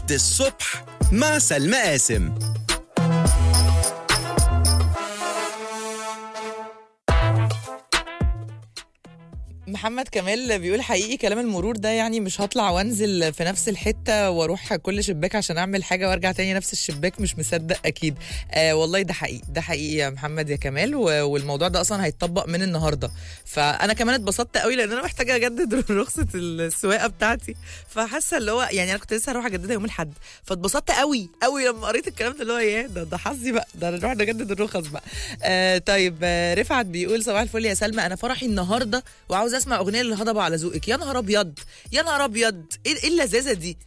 الصبح مع سلمى قاسم. محمد كمال بيقول حقيقي كلام المرور ده، يعني مش هطلع وانزل في نفس الحتة واروح كل شباك عشان اعمل حاجة وارجع تاني نفس الشباك، مش مصدق اكيد. والله ده حقيقي، ده حقيقي يا محمد يا كمال، والموضوع ده اصلا هيتطبق من النهاردة. فانا كمان اتبسطت قوي لان انا محتاجة اجدد رخصة السواقة بتاعتي، فحاسة اللي هو يعني انا كنت لسه هروح اجددها يوم الاحد، فاتبسطت قوي قوي لما قريت الكلام ده اللي هو ياه ده حظي بقى، ده نروح نجدد الرخص بقى. طيب رفعت بيقول صباح الفل يا سلمى، انا فرحي النهارده وعاوز اسمع اغنيه للهضبه على ذوقك. يا نهار ابيض يا نهار ابيض، ايه اللذاذه دي؟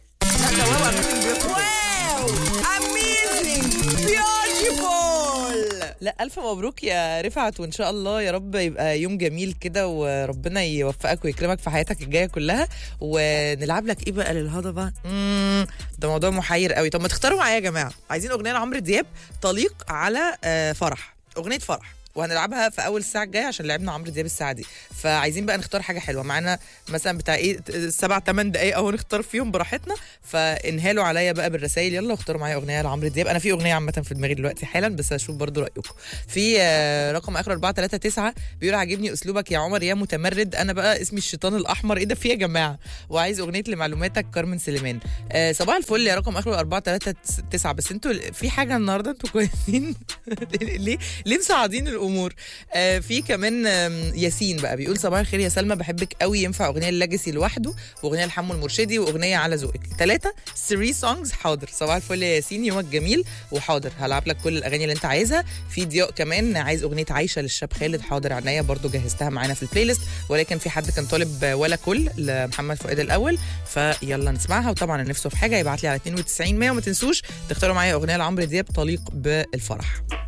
واو اميزنج بيوتيفول. لا الف مبروك يا رفعت، وان شاء الله يا رب يبقى يوم جميل كده، وربنا يوفقك ويكرمك في حياتك الجايه كلها. ونلعب لك ايه بقى للهضبه؟ ده موضوع محير قوي. طب ما تختاروا معايا يا جماعه، عايزين اغنيه لعمرو دياب تليق على فرح، اغنيه فرح، وهنلعبها في اول الساعه الجايه عشان لعبنا عمرو دياب الساعه دي. فعايزين بقى نختار حاجه حلوه معانا، مثلا بتاع ايه 7-8 دقايق اهو نختار فيهم براحتنا. فانهالوا عليا بقى بالرسائل، يلا اختاروا معايا اغنيه لعمرو دياب. انا في اغنيه عامه في دماغي دلوقتي حالا، بس اشوف برضو رايكم. في رقم اخر 439 بيقول عاجبني اسلوبك يا عمر يا متمرد، انا بقى اسمي الشيطان الاحمر. ايه ده في يا جماعه؟ وعايز اغنيه لمعلوماتك كارمن سليمان. صباح الفل يا رقم اخر 439. بس انتوا في حاجه النهارده انتوا كويسين ليه مساعدين الامور. في كمان ياسين بقى بيقول صباح الخير يا سلمى، بحبك قوي، ينفع اغنيه للاجسي لوحده واغنيه لحمو المرشدي واغنيه على ذوقك 3 سونجز. حاضر صباح الفل يا ياسين، يومك جميل، وحاضر هلعب لك كل الاغاني اللي انت عايزها. في ضياء كمان عايز اغنيه عايشه للشاب خالد، حاضر عينيا برضو جهزتها معانا في البلاي ليست. ولكن في حد كان طالب ولا كل لمحمد فؤاد الاول، فيلا نسمعها. وطبعا نفسه في حاجه يبعت لي على 92 100، وما تنسوش تختاروا معايا اغنيه لعمرو دياب تليق بالفرح.